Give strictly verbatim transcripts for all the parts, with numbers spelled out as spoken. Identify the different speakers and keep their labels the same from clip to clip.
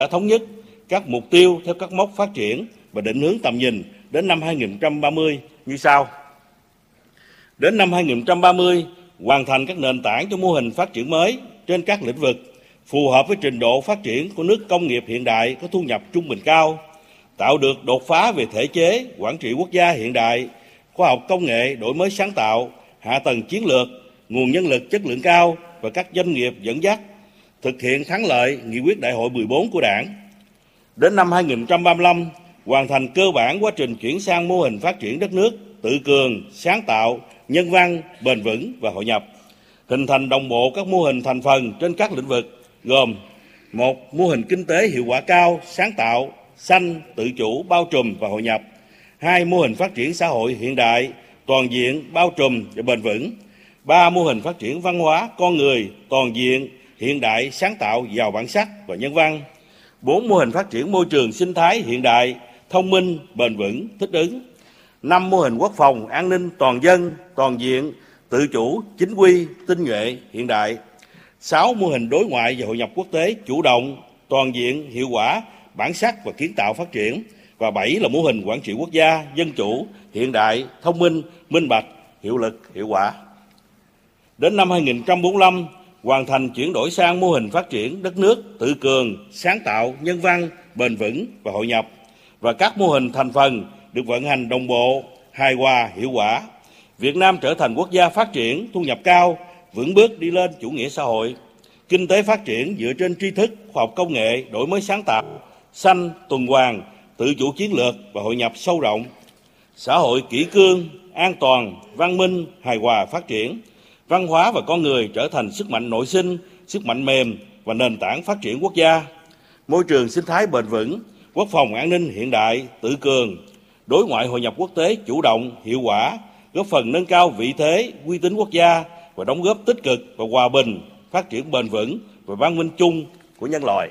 Speaker 1: đã thống nhất các mục tiêu theo các mốc phát triển và định hướng tầm nhìn đến năm hai nghìn không trăm ba mươi như sau. Đến năm hai nghìn không trăm ba mươi, hoàn thành các nền tảng cho mô hình phát triển mới trên các lĩnh vực, phù hợp với trình độ phát triển của nước công nghiệp hiện đại có thu nhập trung bình cao, tạo được đột phá về thể chế, quản trị quốc gia hiện đại, khoa học công nghệ, đổi mới sáng tạo, hạ tầng chiến lược, nguồn nhân lực chất lượng cao và các doanh nghiệp dẫn dắt, thực hiện thắng lợi nghị quyết đại hội mười bốn của Đảng. Đến năm hai nghìn không trăm ba mươi lăm, hoàn thành cơ bản quá trình chuyển sang mô hình phát triển đất nước tự cường, sáng tạo, nhân văn, bền vững và hội nhập, hình thành đồng bộ các mô hình thành phần trên các lĩnh vực gồm: một, mô hình kinh tế hiệu quả cao, sáng tạo, xanh, tự chủ, bao trùm và hội nhập; hai, mô hình phát triển xã hội hiện đại, toàn diện, bao trùm và bền vững; ba, mô hình phát triển văn hóa, con người, toàn diện, hiện đại, sáng tạo, giàu bản sắc và nhân văn; bốn, mô hình phát triển môi trường sinh thái hiện đại, thông minh, bền vững, thích ứng; năm, mô hình quốc phòng, an ninh, toàn dân, toàn diện, tự chủ, chính quy, tinh nhuệ, hiện đại; sáu, mô hình đối ngoại và hội nhập quốc tế chủ động, toàn diện, hiệu quả, bản sắc và kiến tạo phát triển; và bảy là mô hình quản trị quốc gia, dân chủ, hiện đại, thông minh, minh bạch, hiệu lực, hiệu quả. Đến năm hai nghìn không trăm bốn mươi lăm, hoàn thành chuyển đổi sang mô hình phát triển đất nước tự cường, sáng tạo, nhân văn, bền vững và hội nhập, và các mô hình thành phần được vận hành đồng bộ, hài hòa, hiệu quả. Việt Nam trở thành quốc gia phát triển, thu nhập cao, vững bước đi lên chủ nghĩa xã hội. Kinh tế phát triển dựa trên tri thức, khoa học công nghệ, đổi mới sáng tạo, xanh, tuần hoàn, tự chủ chiến lược và hội nhập sâu rộng. Xã hội kỷ cương, an toàn, văn minh, hài hòa phát triển. Văn hóa và con người trở thành sức mạnh nội sinh, sức mạnh mềm và nền tảng phát triển quốc gia. Môi trường sinh thái bền vững, quốc phòng an ninh hiện đại, tự cường, đối ngoại hội nhập quốc tế chủ động, hiệu quả, góp phần nâng cao vị thế, uy tín quốc gia và đóng góp tích cực vào hòa bình, phát triển bền vững và văn minh chung của nhân loại.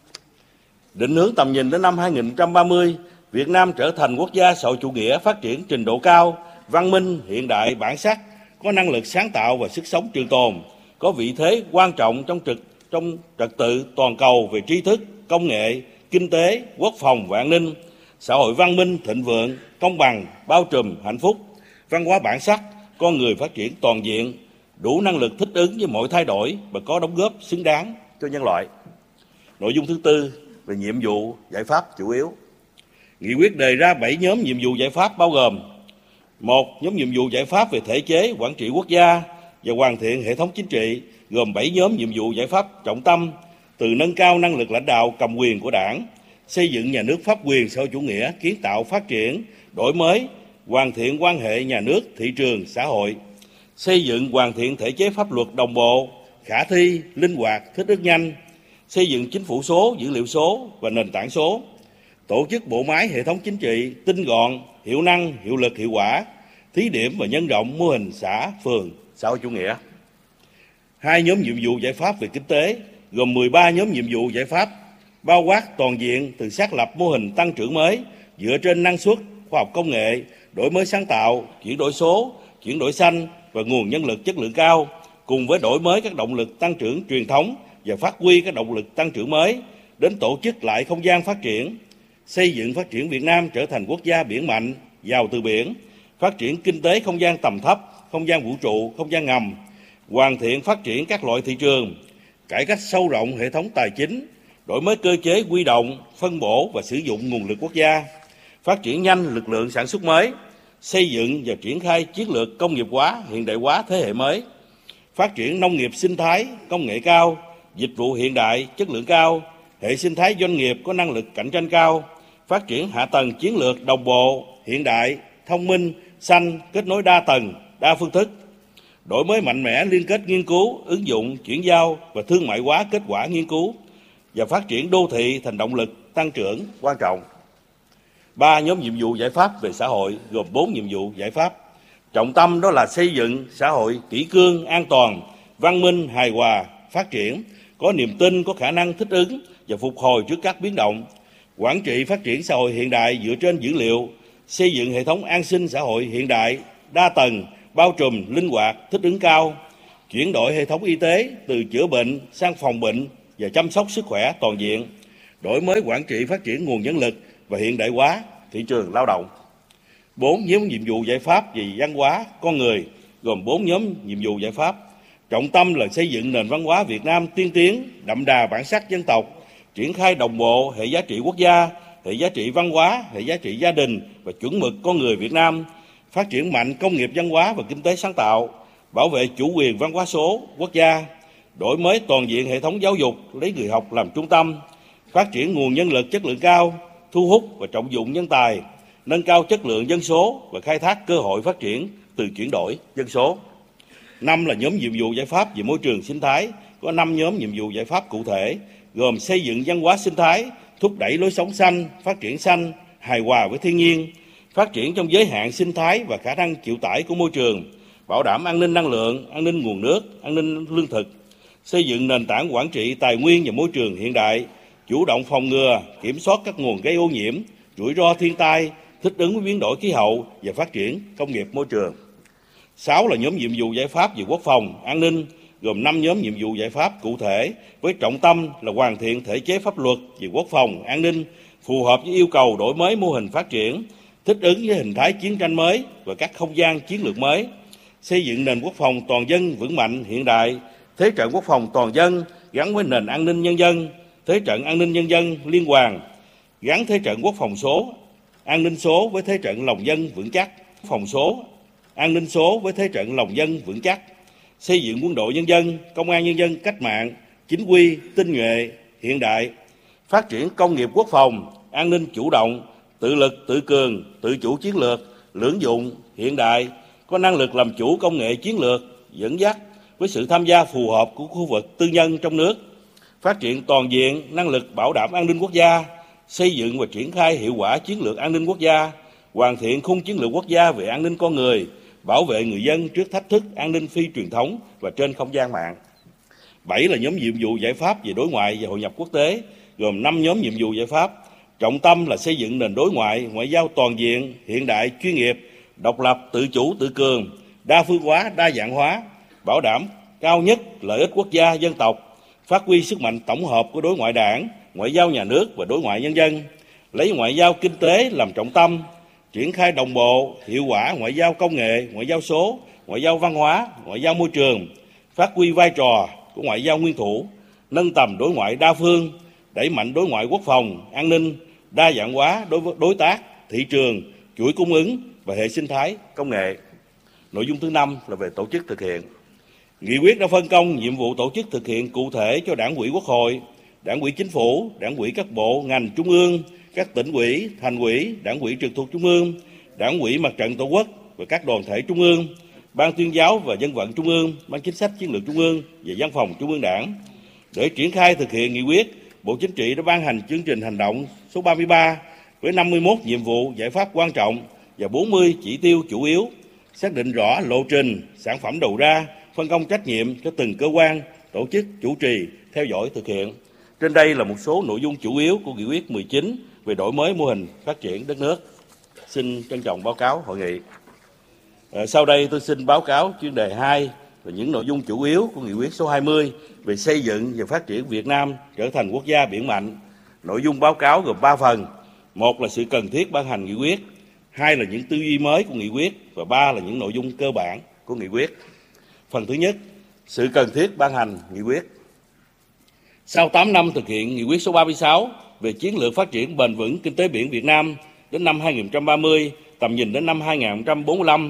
Speaker 1: Định hướng tầm nhìn đến năm hai nghìn không trăm ba mươi, Việt Nam trở thành quốc gia xã hội chủ nghĩa phát triển trình độ cao, văn minh, hiện đại, bản sắc, có năng lực sáng tạo và sức sống trường tồn, có vị thế quan trọng trong trực trong trật tự toàn cầu về tri thức, công nghệ, kinh tế, quốc phòng và an ninh, xã hội văn minh, thịnh vượng, công bằng, bao trùm, hạnh phúc, văn hóa bản sắc, con người phát triển toàn diện, đủ năng lực thích ứng với mọi thay đổi và có đóng góp xứng đáng cho nhân loại. Nội dung thứ tư về nhiệm vụ, giải pháp chủ yếu. Nghị quyết đề ra bảy nhóm nhiệm vụ giải pháp bao gồm: một, nhóm nhiệm vụ giải pháp về thể chế, quản trị quốc gia và hoàn thiện hệ thống chính trị, gồm bảy nhóm nhiệm vụ giải pháp trọng tâm, từ nâng cao năng lực lãnh đạo cầm quyền của Đảng, xây dựng nhà nước pháp quyền xã hội chủ nghĩa, kiến tạo phát triển, đổi mới, hoàn thiện quan hệ nhà nước, thị trường, xã hội, xây dựng hoàn thiện thể chế pháp luật đồng bộ, khả thi, linh hoạt, thích ứng nhanh, xây dựng chính phủ số, dữ liệu số và nền tảng số, tổ chức bộ máy hệ thống chính trị tinh gọn, hiệu năng, hiệu lực, hiệu quả, thí điểm và nhân rộng mô hình xã, phường, xã hội chủ nghĩa. Hai nhóm nhiệm vụ giải pháp về kinh tế, gồm mười ba nhóm nhiệm vụ giải pháp, bao quát toàn diện từ xác lập mô hình tăng trưởng mới dựa trên năng suất, khoa học công nghệ, đổi mới sáng tạo, chuyển đổi số, chuyển đổi xanh và nguồn nhân lực chất lượng cao, cùng với đổi mới các động lực tăng trưởng truyền thống và phát huy các động lực tăng trưởng mới, đến tổ chức lại không gian phát triển, xây dựng phát triển Việt Nam trở thành quốc gia biển mạnh, giàu từ biển, phát triển kinh tế không gian tầm thấp, không gian vũ trụ, không gian ngầm, hoàn thiện phát triển các loại thị trường, cải cách sâu rộng hệ thống tài chính, đổi mới cơ chế huy động, phân bổ và sử dụng nguồn lực quốc gia, phát triển nhanh lực lượng sản xuất mới, xây dựng và triển khai chiến lược công nghiệp hóa, hiện đại hóa thế hệ mới, phát triển nông nghiệp sinh thái, công nghệ cao, dịch vụ hiện đại, chất lượng cao, hệ sinh thái doanh nghiệp có năng lực cạnh tranh cao, phát triển hạ tầng chiến lược đồng bộ, hiện đại, thông minh, xanh, kết nối đa tầng, đa phương thức, đổi mới mạnh mẽ liên kết nghiên cứu, ứng dụng, chuyển giao và thương mại hóa kết quả nghiên cứu, và phát triển đô thị thành động lực tăng trưởng quan trọng. Ba nhóm nhiệm vụ giải pháp về xã hội, gồm bốn nhiệm vụ giải pháp. Trọng tâm đó là xây dựng xã hội kỷ cương, an toàn, văn minh, hài hòa, phát triển, có niềm tin, có khả năng thích ứng và phục hồi trước các biến động, quản trị phát triển xã hội hiện đại dựa trên dữ liệu, xây dựng hệ thống an sinh xã hội hiện đại, đa tầng, bao trùm, linh hoạt, thích ứng cao, chuyển đổi hệ thống y tế từ chữa bệnh sang phòng bệnh và chăm sóc sức khỏe toàn diện, đổi mới quản trị phát triển nguồn nhân lực và hiện đại hóa thị trường lao động. Bốn nhóm nhiệm vụ giải pháp về văn hóa con người gồm bốn nhóm nhiệm vụ giải pháp. Trọng tâm là xây dựng nền văn hóa Việt Nam tiên tiến, đậm đà bản sắc dân tộc, triển khai đồng bộ hệ giá trị quốc gia, hệ giá trị văn hóa, hệ giá trị gia đình và chuẩn mực con người Việt Nam, phát triển mạnh công nghiệp văn hóa và kinh tế sáng tạo, bảo vệ chủ quyền văn hóa số quốc gia, đổi mới toàn diện hệ thống giáo dục, lấy người học làm trung tâm, phát triển nguồn nhân lực chất lượng cao, thu hút và trọng dụng nhân tài, nâng cao chất lượng dân số và khai thác cơ hội phát triển từ chuyển đổi dân số. Năm là nhóm nhiệm vụ giải pháp về môi trường sinh thái, có năm nhóm nhiệm vụ giải pháp cụ thể, gồm xây dựng văn hóa sinh thái, thúc đẩy lối sống xanh, phát triển xanh, hài hòa với thiên nhiên, phát triển trong giới hạn sinh thái và khả năng chịu tải của môi trường, bảo đảm an ninh năng lượng, an ninh nguồn nước, an ninh lương thực, xây dựng nền tảng quản trị tài nguyên và môi trường hiện đại, chủ động phòng ngừa, kiểm soát các nguồn gây ô nhiễm, rủi ro thiên tai, thích ứng với biến đổi khí hậu và phát triển công nghiệp môi trường. Sáu là nhóm nhiệm vụ giải pháp về quốc phòng, an ninh, gồm năm nhóm nhiệm vụ giải pháp cụ thể với trọng tâm là hoàn thiện thể chế pháp luật về quốc phòng, an ninh, phù hợp với yêu cầu đổi mới mô hình phát triển, thích ứng với hình thái chiến tranh mới và các không gian chiến lược mới, xây dựng nền quốc phòng toàn dân vững mạnh hiện đại, thế trận quốc phòng toàn dân gắn với nền an ninh nhân dân, thế trận an ninh nhân dân liên hoàn, gắn thế trận quốc phòng số, an ninh số với thế trận lòng dân vững chắc, phòng số, an ninh số với thế trận lòng dân vững chắc, xây dựng quân đội nhân dân, công an nhân dân cách mạng, chính quy, tinh nhuệ, hiện đại, phát triển công nghiệp quốc phòng, an ninh chủ động, tự lực, tự cường, tự chủ chiến lược, lưỡng dụng, hiện đại, có năng lực làm chủ công nghệ chiến lược, dẫn dắt với sự tham gia phù hợp của khu vực tư nhân trong nước, phát triển toàn diện năng lực bảo đảm an ninh quốc gia, xây dựng và triển khai hiệu quả chiến lược an ninh quốc gia, hoàn thiện khung chiến lược quốc gia về an ninh con người, bảo vệ người dân trước thách thức an ninh phi truyền thống và trên không gian mạng. Bảy là nhóm nhiệm vụ giải pháp về đối ngoại và hội nhập quốc tế, gồm năm nhóm nhiệm vụ giải pháp. Trọng tâm là xây dựng nền đối ngoại, ngoại giao toàn diện, hiện đại, chuyên nghiệp, độc lập, tự chủ, tự cường, đa phương hóa, đa dạng hóa, bảo đảm cao nhất lợi ích quốc gia, dân tộc, phát huy sức mạnh tổng hợp của đối ngoại đảng, ngoại giao nhà nước và đối ngoại nhân dân, lấy ngoại giao kinh tế làm trọng tâm, triển khai đồng bộ, hiệu quả ngoại giao công nghệ, ngoại giao số, ngoại giao văn hóa, ngoại giao môi trường, phát huy vai trò của ngoại giao nguyên thủ, nâng tầm đối ngoại đa phương, đẩy mạnh đối ngoại quốc phòng, an ninh, đa dạng hóa đối với đối tác, thị trường, chuỗi cung ứng và hệ sinh thái công nghệ. Nội dung thứ năm là về tổ chức thực hiện. Nghị quyết đã phân công nhiệm vụ tổ chức thực hiện cụ thể cho Đảng ủy Quốc hội, Đảng ủy Chính phủ, Đảng ủy các bộ, ngành trung ương, các tỉnh ủy, thành ủy, Đảng ủy trực thuộc trung ương, Đảng ủy Mặt trận Tổ quốc và các đoàn thể trung ương, Ban tuyên giáo và dân vận trung ương, Ban chính sách chiến lược trung ương và Văn phòng Trung ương Đảng. Để triển khai thực hiện nghị quyết, Bộ Chính trị đã ban hành chương trình hành động số ba mươi ba với năm mươi mốt nhiệm vụ giải pháp quan trọng và bốn mươi chỉ tiêu chủ yếu, xác định rõ lộ trình, sản phẩm đầu ra, phân công trách nhiệm cho từng cơ quan, tổ chức chủ trì, theo dõi thực hiện. Trên đây là một số nội dung chủ yếu của nghị quyết mười chín về đổi mới mô hình phát triển đất nước. Xin trân trọng báo cáo hội nghị. À, sau đây tôi xin báo cáo chuyên đề hai và những nội dung chủ yếu của nghị quyết số hai mươi về xây dựng và phát triển Việt Nam trở thành quốc gia biển mạnh. Nội dung báo cáo gồm ba phần. Một là sự cần thiết ban hành nghị quyết, hai là những tư duy mới của nghị quyết và ba là những nội dung cơ bản của nghị quyết. Phần thứ nhất, sự cần thiết ban hành nghị quyết. Sau tám năm thực hiện nghị quyết số ba mươi sáu về chiến lược phát triển bền vững kinh tế biển Việt Nam đến năm hai nghìn không trăm ba mươi, tầm nhìn đến năm hai nghìn không trăm bốn mươi lăm,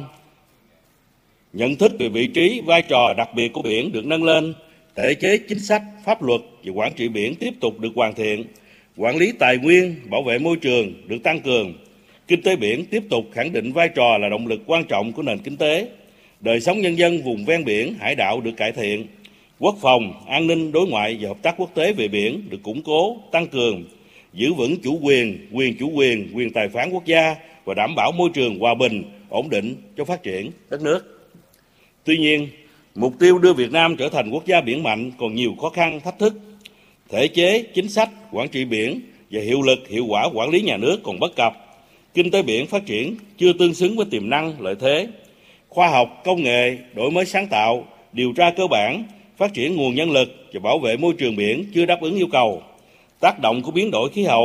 Speaker 1: nhận thức về vị trí, vai trò đặc biệt của biển được nâng lên, thể chế chính sách, pháp luật về quản trị biển tiếp tục được hoàn thiện, quản lý tài nguyên, bảo vệ môi trường được tăng cường, kinh tế biển tiếp tục khẳng định vai trò là động lực quan trọng của nền kinh tế, đời sống nhân dân vùng ven biển, hải đảo được cải thiện, quốc phòng, an ninh, đối ngoại và hợp tác quốc tế về biển được củng cố, tăng cường, giữ vững chủ quyền, quyền chủ quyền, quyền tài phán quốc gia và đảm bảo môi trường hòa bình, ổn định cho phát triển đất nước. Tuy nhiên, mục tiêu đưa Việt Nam trở thành quốc gia biển mạnh còn nhiều khó khăn, thách thức. Thể chế, chính sách, quản trị biển và hiệu lực, hiệu quả quản lý nhà nước còn bất cập. Kinh tế biển phát triển chưa tương xứng với tiềm năng, lợi thế. Khoa học, công nghệ, đổi mới sáng tạo, điều tra cơ bản, phát triển nguồn nhân lực và bảo vệ môi trường biển chưa đáp ứng yêu cầu. tác động của biến đổi khí hậu